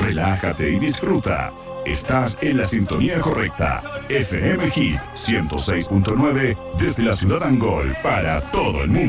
relájate y disfruta. Estás en la sintonía correcta. FM Hit 106.9 desde la ciudad Angol para todo el mundo.